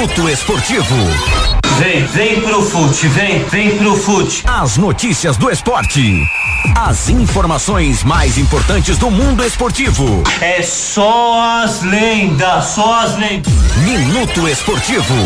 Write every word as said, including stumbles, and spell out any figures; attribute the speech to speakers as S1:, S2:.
S1: Minuto Esportivo.
S2: Vem, vem pro fute, vem, vem pro fute.
S1: As notícias do esporte. As informações mais importantes do mundo esportivo.
S2: É só as lendas, só as lendas.
S1: Minuto Esportivo.